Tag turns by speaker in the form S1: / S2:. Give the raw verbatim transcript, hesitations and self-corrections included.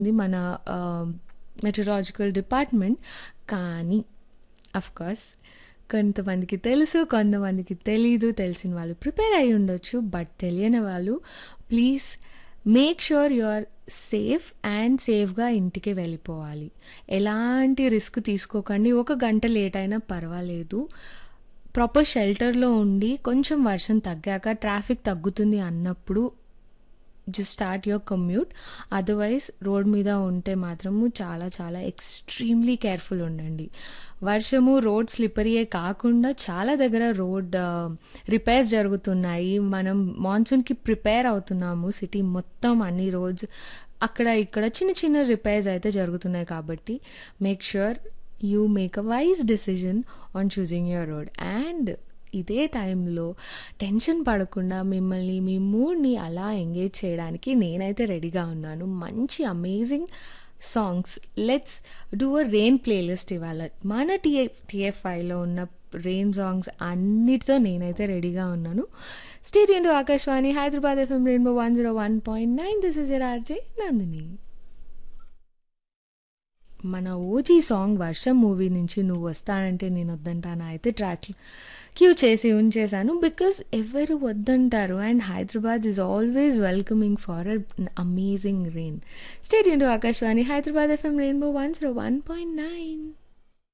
S1: ఇది మన ఆహ్, మెటీరియాలజికల్ డిపార్ట్‌మెంట్. కానీ ఆఫ్‌కోర్స్ కొంతమందికి తెలుసు, కొంతమందికి తెలీదు. తెలిసిన వాళ్ళు ప్రిపేర్ అయ్యి ఉండొచ్చు. బట్ తెలియని వాళ్ళు please make sure you are safe and సేఫ్‌గా ఇంటికి వెళ్ళిపోవాలి. ఎలాంటి రిస్క్ తీసుకోకండి. ఒక గంట లేట్ అయినా పర్వాలేదు. ప్రాపర్ షెల్టర్‌లో ఉండి కొంచెం వర్షం తగ్గాక ట్రాఫిక్ తగ్గుతుంది అన్నప్పుడు just start your commute. Otherwise road మీద ఉంటే మాత్రము చాలా చాలా ఎక్స్ట్రీమ్లీ కేర్ఫుల్ ఉండండి. వర్షము రోడ్ స్లిప్పరీయే కాకుండా చాలా దగ్గర రోడ్ రిపేర్స్ జరుగుతున్నాయి. మనం మాన్సూన్కి ప్రిపేర్ అవుతున్నాము. సిటీ మొత్తం అన్ని రోడ్స్ అక్కడ ఇక్కడ చిన్న చిన్న రిపేర్స్ అయితే జరుగుతున్నాయి. కాబట్టి make sure you make a wise decision on choosing your road. And ఇదే టైంలో టెన్షన్ పడకుండా మిమ్మల్ని మీ మూడ్ని అలా ఎంగేజ్ చేయడానికి నేనైతే రెడీగా ఉన్నాను. మంచి amazing songs let's do a rain playlist ఇవాళ. మన టీఎఫ్ టీఎఫ్ఐలో ఉన్న రెయిన్ సాంగ్స్ అన్నిటితో నేనైతే రెడీగా ఉన్నాను. Stay tune to Akashvani Hyderabad FM rainbow one zero one point nine. This is your RJ Nandini. మన ఓజీ సాంగ్ 'వర్షం' మూవీ నుంచి 'నువ్వు వస్తానంటే నేను వద్దంటానా' అయితే ట్రాక్ క్యూ చేసి ఉంచేశాను. బికాజ్ ఎవరు వద్దంటారు. And Hyderabad is always welcoming for a amazing rain. Stay tune to Akashvani Hyderabad FM rainbow one zero one point nine.